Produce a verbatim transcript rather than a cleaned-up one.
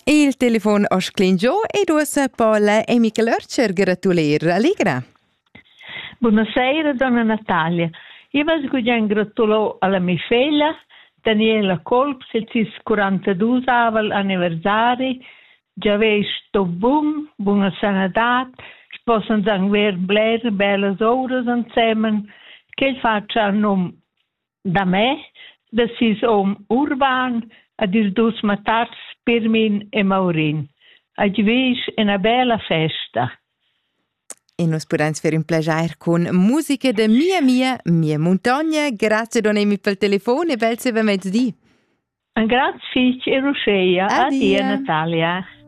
Il telefono a Sclingio e due Paula e Michel Örcher gratuliere. Allegra. Buonasera, donna Natalia. Io voglio gratulare alla mia figlia, Daniela Kolb, il suo quarantadue anniversario. Già sto boom, buona sanità, possono anche vedere belle ore insieme, che faccio a nome da me, da si om urban, a dir dus matats, Pirmin e Maurin. A givis una bella festa. E nos podem fare un piacere con musica de Mia Mia, Mia Montagna. Grazie Donemi per il telefono e bel se mezzodì. Un grazie e Roseia. Addio Addio. Natalia.